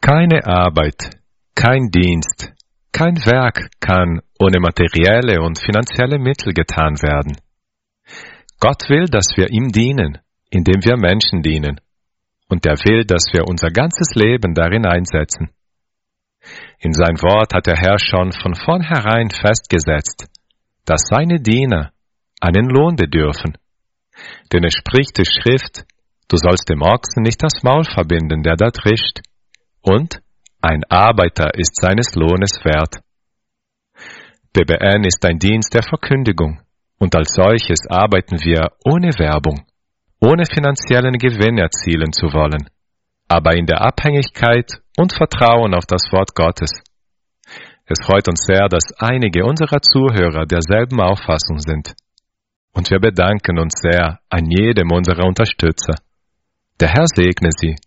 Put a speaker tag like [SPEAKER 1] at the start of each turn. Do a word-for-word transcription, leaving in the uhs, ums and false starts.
[SPEAKER 1] Keine Arbeit, kein Dienst, kein Werk kann ohne materielle und finanzielle Mittel getan werden. Gott will, dass wir ihm dienen, indem wir Menschen dienen. Und er will, dass wir unser ganzes Leben darin einsetzen. In sein Wort hat der Herr schon von vornherein festgesetzt, dass seine Diener einen Lohn bedürfen. Denn es spricht die Schrift, du sollst dem Ochsen nicht das Maul verbinden, der da trischt. Und ein Arbeiter ist seines Lohnes wert. B B N ist ein Dienst der Verkündigung, und als solches arbeiten wir ohne Werbung, ohne finanziellen Gewinn erzielen zu wollen, aber in der Abhängigkeit und Vertrauen auf das Wort Gottes. Es freut uns sehr, dass einige unserer Zuhörer derselben Auffassung sind. Und wir bedanken uns sehr an jedem unserer Unterstützer. Der Herr segne Sie.